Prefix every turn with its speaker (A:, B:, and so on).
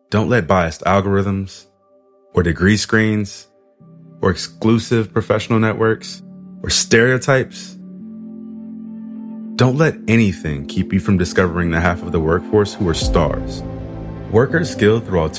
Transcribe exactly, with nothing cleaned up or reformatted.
A: Don't let biased algorithms or degree screens or exclusive professional networks or stereotypes. Don't let anything keep you from discovering the half of the workforce who are stars. Workers skilled through alternative